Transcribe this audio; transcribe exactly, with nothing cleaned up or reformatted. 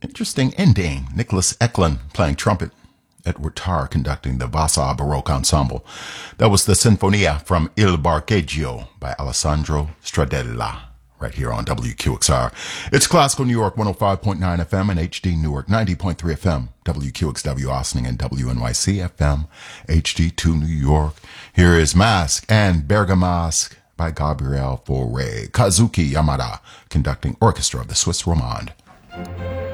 Interesting ending. Nicholas Eklund playing trumpet. Edward Tarr conducting the Vasa Baroque Ensemble. That was the Sinfonia from Il Barcheggio by Alessandro Stradella, right here on W Q X R. It's Classical New York one oh five point nine F M and H D Newark ninety point three F M, W Q X W Austin and W N Y C F M, H D two New York. Here is Mask and Bergamasque by Gabriel Fauré. Kazuki Yamada conducting orchestra of the Swiss Romande.